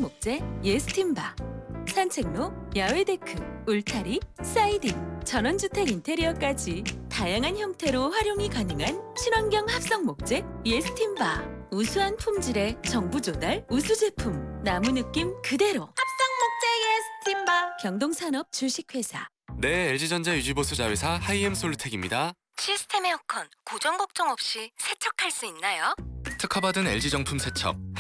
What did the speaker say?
목재 예스팀바, 산책로, 야외 데크, 울타리, 사이딩, 전원주택 인테리어까지 다양한 형태로 활용이 가능한 친환경 합성 목재 예스팀바. 우수한 품질의 정부 조달 우수 제품, 나무 느낌 그대로. 합성 목재 예스팀바. 경동산업 주식회사. 네, LG전자 유지보수 자회사 하이엠 솔루텍입니다. 시스템 에어컨 고정 걱정 없이 세척할 수 있나요? 특허받은 LG 정품 세척